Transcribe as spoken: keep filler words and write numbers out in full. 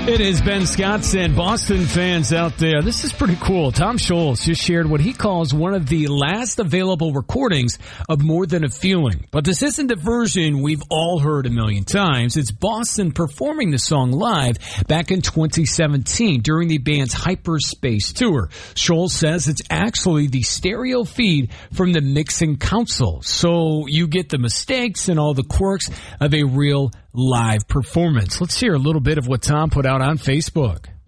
It is Ben Scottson, Boston fans out there. This is pretty cool. Tom Scholz just shared what he calls one of the last available recordings of More Than a Feeling. But this isn't the version we've all heard a million times. It's Boston performing the song live back in twenty seventeen during the band's Hyperspace tour. Scholz says it's actually the stereo feed from the mixing console. So you get the mistakes and all the quirks of a real live performance. Let's hear a little bit of what Tom put out on Facebook.